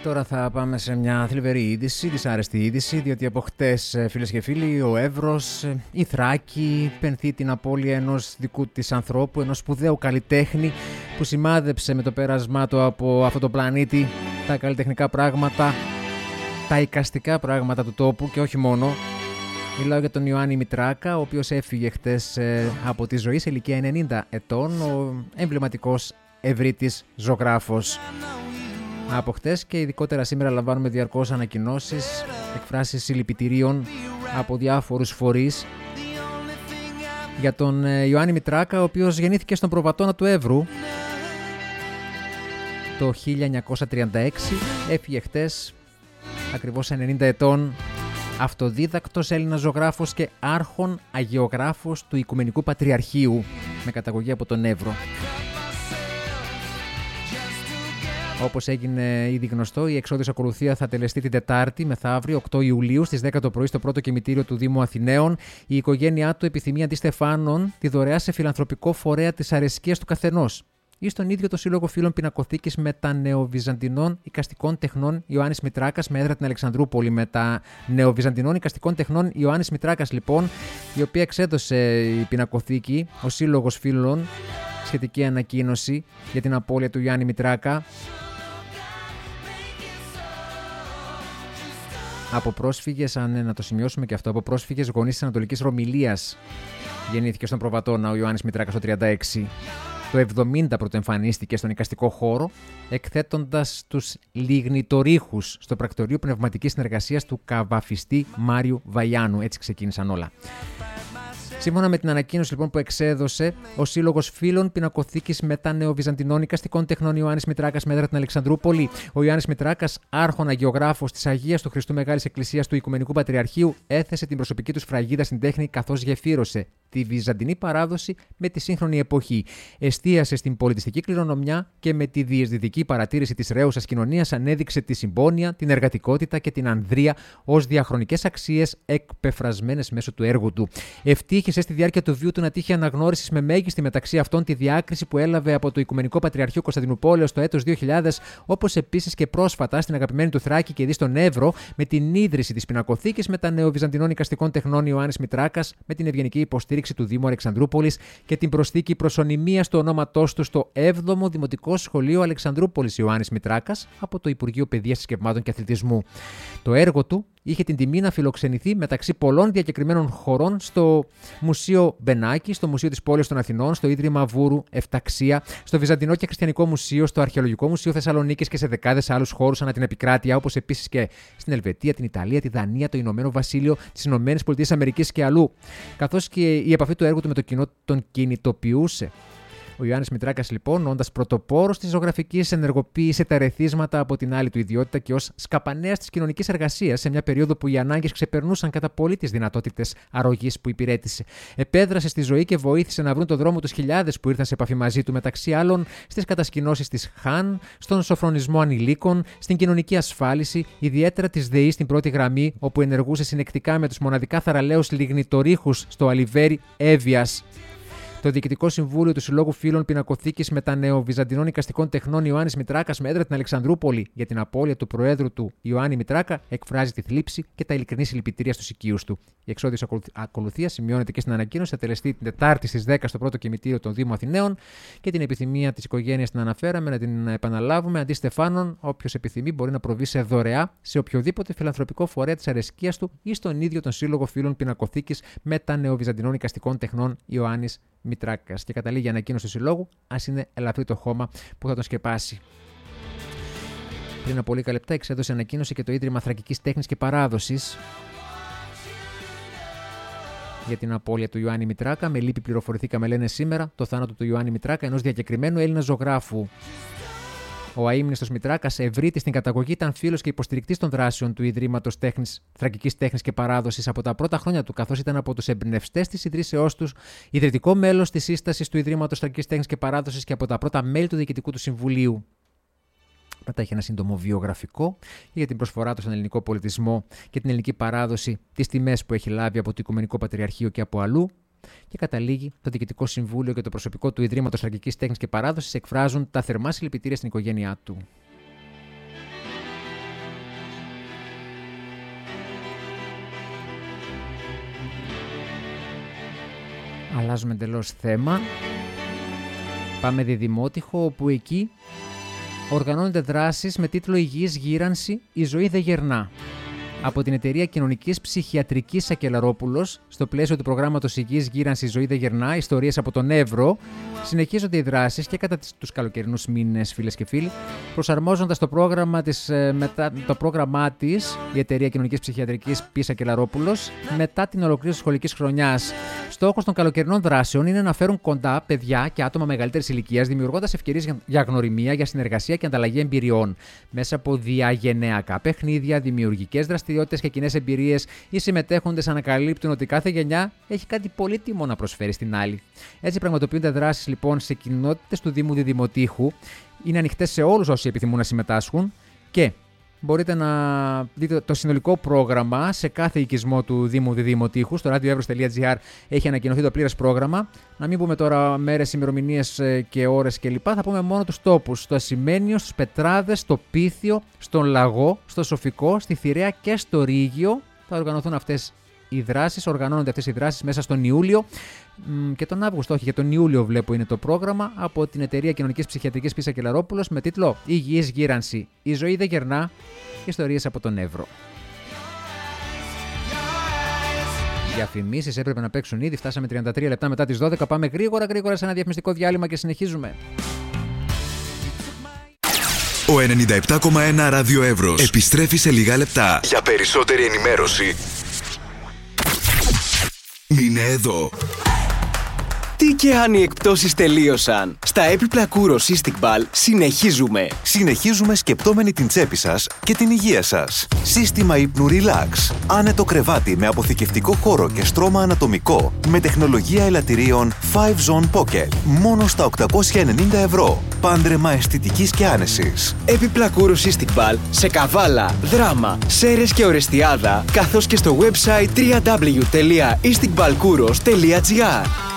Τώρα θα πάμε σε μια θλιβερή είδηση, δυσάρεστη είδηση, διότι από χτες, φίλες και φίλοι, ο Εύρος, η Θράκη, πενθεί την απώλεια ενός δικού της ανθρώπου, ενός σπουδαίου καλλιτέχνη που σημάδεψε με το πέρασμά του από αυτό το πλανήτη τα καλλιτεχνικά πράγματα, τα εικαστικά πράγματα του τόπου και όχι μόνο. Μιλάω για τον Ιωάννη Μητράκα, ο οποίος έφυγε χτες από τη ζωή σε ηλικία 90 ετών, ο εμβληματικός ευρύτης ζωγράφος. Από χτες και ειδικότερα σήμερα λαμβάνουμε διαρκώς ανακοινώσεις, εκφράσεις συλληπιτηρίων από διάφορους φορείς για τον Ιωάννη Μητράκα, ο οποίος γεννήθηκε στον προβατώνα του Εύρου το 1936, έφυγε χτες ακριβώς σε 90 ετών, αυτοδίδακτος Έλληνας ζωγράφος και άρχον αγιογράφος του Οικουμενικού Πατριαρχείου με καταγωγή από τον Εύρο. Όπως έγινε ήδη γνωστό, η εξώδης ακολουθία θα τελεστεί την Τετάρτη μεθαύριο 8 Ιουλίου στις 10 το πρωί στο πρώτο κημητήριο του Δήμου Αθηναίων. Η οικογένειά του επιθυμεί αντί στεφάνων τη δωρεά σε φιλανθρωπικό φορέα της αρεσκίας του καθενός ή στον ίδιο το Σύλλογο Φίλων Πινακοθήκης Μετανεοβυζαντινών Εικαστικών Τεχνών Ιωάννης Μητράκας με έδρα την Αλεξανδρούπολη. Μετανεοβυζαντινών Εικαστικών Τεχνών Ιωάννης Μητράκας, λοιπόν, η οποία εξέδωσε η Πινακοθήκη, ο Σύλλογος Φίλων, σχετική ανακοίνωση για την απώλεια του Ιωάννη Μητράκα. Από πρόσφυγες, να το σημειώσουμε και αυτό, από πρόσφυγες γονείς της Ανατολικής Ρωμυλίας γεννήθηκε στον προβατώνα ο Ιωάννης Μητράκας το 1936. Το 1970 πρωτοεμφανίστηκε στον εικαστικό χώρο, εκθέτοντας τους λιγνητορίχους στο πρακτορείο πνευματικής συνεργασίας του καβαφιστή Μάριου Βαϊάνου. Έτσι ξεκίνησαν όλα. Σύμφωνα με την ανακοίνωση, λοιπόν, που εξέδωσε ο Σύλλογος Φίλων Πινακοθήκης Μετανεοβυζαντινών Εικαστικών Τεχνών Ιωάννης Μητράκας με έδρα την Αλεξανδρούπολη, ο Ιωάννης Μητράκας, άρχον αγιογράφος της Αγίας του Χριστού Μεγάλης Εκκλησίας του Οικουμενικού Πατριαρχείου, έθεσε την προσωπική του σφραγίδα στην τέχνη καθώς γεφύρωσε τη βυζαντινή παράδοση με τη σύγχρονη εποχή. Εστίασε στην πολιτιστική κληρονομιά και με τη διαισθητική παρατήρηση της ρέουσας κοινωνίας ανέδειξε τη συμπόνια, την εργατικότητα και την ανδρεία ως διαχρονικές αξίες εκπεφρασμένες μέσω του έργου του. Ευτύχησε στη διάρκεια του βίου του να τύχει αναγνώρισης με μέγιστη μεταξύ αυτών τη διάκριση που έλαβε από το Οικουμενικό Πατριαρχείο Κωνσταντινουπόλεως το έτος 2000, όπως επίσης και πρόσφατα στην αγαπημένη του Θράκη και δι στον Εύρο με την ίδρυση της Πινακοθήκης Μετανεοβυζαντινών Εικαστικών Τεχνών Ιωάννης Μητράκας, με την ευγενική υποστήριξη του Δήμου Αλεξανδρούπολης και την προσθήκη προσωνυμίας του ονόματός του στο 7ο Δημοτικό Σχολείο Αλεξανδρούπολης Ιωάννης Μητράκας από το Υπουργείο Παιδείας, Συσκευμάτων και Αθλητισμού. Το έργο του είχε την τιμή να φιλοξενηθεί μεταξύ πολλών διακεκριμένων χωρών στο Μουσείο Μπενάκη, στο Μουσείο της Πόλεως των Αθηνών, στο Ίδρυμα Βούρου Εφταξία, στο Βυζαντινό και Χριστιανικό Μουσείο, στο Αρχαιολογικό Μουσείο Θεσσαλονίκης και σε δεκάδες άλλους χώρους ανά την επικράτεια, όπως επίσης και στην Ελβετία, την Ιταλία, τη Δανία, το Ηνωμένο Βασίλειο, τις Ηνωμένες Πολιτείες Αμερικής και αλλού. Καθώς και η επαφή του έργου του με το κοινό τον κινητοποιούσε. Ο Ιωάννης Μητράκας, λοιπόν, όντας πρωτοπόρος της ζωγραφικής, ενεργοποίησε τα ερεθίσματα από την άλλη του ιδιότητα και ως σκαπανέας της κοινωνικής εργασίας σε μια περίοδο που οι ανάγκες ξεπερνούσαν κατά πολύ τις δυνατότητες αρρωγής που υπηρέτησε. Επέδρασε στη ζωή και βοήθησε να βρουν το δρόμο τους χιλιάδες που ήρθαν σε επαφή μαζί του, μεταξύ άλλων στις κατασκηνώσεις της ΧΑΝ, στον σοφρονισμό ανηλίκων, στην κοινωνική ασφάλιση, ιδιαίτερα της ΔΕΗ στην πρώτη γραμμή, όπου ενεργούσε συνεκτικά με τους μοναδικά θαραλέους λιγνητορίχους στο Αλιβέρι Εύβοιας. Το Διοικητικό Συμβούλιο του Συλλόγου Φίλων Πινακοθήκης Μετανεοβυζαντινών Εικαστικών Τεχνών Ιωάννης Μητράκας με έδρα την Αλεξανδρούπολη για την απώλεια του Προέδρου του Ιωάννη Μητράκα εκφράζει τη θλίψη και τα ειλικρινή συλληπιτήρια στους οικείους του. Η εξώδης ακολουθία σημειώνεται και στην ανακοίνωση, θα τελεστεί την Τετάρτη στις 10 στο πρώτο κημητήριο των Δήμων Αθηναίων και την επιθυμία της οικογένειας την αναφέραμε να την επαναλάβουμε. Αντί στεφάνων, όποιος επιθυμεί μπορεί να προβεί σε δωρεά σε οποιοδήποτε φιλανθρωπικό φορέα της αρεσκίας του ή στον ίδιο τον Σύλλογο Φίλων Πινακοθήκης Μετανεοβυζαντινών Εικαστικών Τεχνών Ιωάννης Μητράκας. Και καταλήγει η ανακοίνωση του Συλλόγου, ας είναι ελαφρύ το χώμα που θα τον σκεπάσει. Πριν από λίγα λεπτά εξέδωσε ανακοίνωση και το Ίδρυμα Θρακικής Τέχνης και Παράδοσης για την απώλεια του Ιωάννη Μητράκα. Με λύπη πληροφορηθήκαμε, λένε σήμερα, το θάνατο του Ιωάννη Μητράκα, ενός διακεκριμένου Έλληνα ζωγράφου. Ο αείμνηστος Μητράκας, ευρύτης στην καταγωγή, ήταν φίλος και υποστηρικτής των δράσεων του Ιδρύματος Θρακικής Τέχνης και Παράδοσης από τα πρώτα χρόνια του, καθώς ήταν από τους εμπνευστές της ιδρύσεώς τους, ιδρυτικό μέλος της σύστασης του Ιδρύματος Θρακικής Τέχνης και Παράδοσης και από τα πρώτα μέλη του Διοικητικού του Συμβουλίου. Μετά έχει ένα σύντομο βιογραφικό για την προσφορά του στον ελληνικό πολιτισμό και την ελληνική παράδοση, τις τιμές που έχει λάβει από το Οικουμενικό Πατριαρχείο και από αλλού. Και καταλήγει, το Διοικητικό Συμβούλιο και το προσωπικό του Ιδρύματος Θρακικής Τέχνης και Παράδοσης εκφράζουν τα θερμά συλληπιτήρια στην οικογένειά του. Αλλάζουμε εντελώς θέμα. Πάμε Διδημότυχο, όπου εκεί οργανώνονται δράσεις με τίτλο «Υγιής γύρανση, η ζωή δεν γερνά». Από την Εταιρεία Κοινωνικής Ψυχιατρικής Σακελαρόπουλος, στο πλαίσιο του προγράμματος Υγιής Γύρανση, η ζωή δεν γερνά, ιστορίες από τον Εύρο, συνεχίζονται οι δράσεις και κατά τους καλοκαιρινούς μήνες, φίλες και φίλοι, προσαρμόζοντας το πρόγραμμά της, η Εταιρεία Κοινωνικής Ψυχιατρικής Π. Σακελαρόπουλος, μετά την ολοκλήρωση της σχολικής χρονιάς. Στόχος των καλοκαιρινών δράσεων είναι να φέρουν κοντά παιδιά και άτομα μεγαλύτερης ηλικίας, δημιουργώντας ευκαιρίες για γνωριμία, για συνεργασία και ανταλλαγή εμπειριών. Μέσα από διαγενειακά παιχνίδια, δημιουργικές δραστηριότητες και κοινές εμπειρίες, οι συμμετέχοντες ανακαλύπτουν ότι κάθε γενιά έχει κάτι πολύτιμο να προσφέρει στην άλλη. Έτσι, πραγματοποιούνται δράσεις λοιπόν σε κοινότητες του Δήμου Διδημοτήχου. Είναι ανοιχτές σε όλους όσοι επιθυμούν να συμμετάσχουν και μπορείτε να δείτε το συνολικό πρόγραμμα σε κάθε οικισμό του Δήμου Διδημοτήχου. Στο radioevros.gr έχει ανακοινωθεί το πλήρες πρόγραμμα. Να μην πούμε τώρα μέρες, ημερομηνίες και ώρες κλπ. Θα πούμε μόνο τους τόπους. Στο Ασημένιο, στους Πετράδες, στο Πίθιο, στον Λαγό, στο Σοφικό, στη Θηρέα και στο Ρήγιο. Θα οργανωθούν αυτές οι δράσεις. Οργανώνονται αυτές οι δράσεις μέσα στον Ιούλιο και τον Αύγουστο. Όχι, για τον Ιούλιο βλέπω είναι το πρόγραμμα από την Εταιρεία Κοινωνικής Ψυχιατρικής Π. Σακελαρόπουλος με τίτλο «Υγιής γύρανση. Η ζωή δεν γερνά. Ιστορίες από τον Εύρο». Διαφημίσεις έπρεπε να παίξουν ήδη. Φτάσαμε 33 λεπτά μετά τις 12. Πάμε γρήγορα σε ένα διαφημιστικό διάλειμμα και συνεχίζουμε. Ο 97,1 Ράδιο Εύρος επιστρέφει σε λίγα λεπτά. Για περισσότερη ενημέρωση, μείνε εδώ. Τι και αν οι εκπτώσεις τελείωσαν. Στα έπιπλα Kouros Istiqbal συνεχίζουμε σκεπτόμενοι την τσέπη σας και την υγεία σας. Σύστημα ύπνου Relax. Άνετο κρεβάτι με αποθηκευτικό χώρο και στρώμα ανατομικό με τεχνολογία ελαττηρίων 5Zone Pocket. Μόνο στα 890 ευρώ. Πάντρεμα αισθητικής και άνεσης. Έπιπλα Kouros Istiqbal σε Καβάλα, Δράμα, Σέρες και Ορεστιάδα, καθώς και στο website www.istiqbalkouros.gr.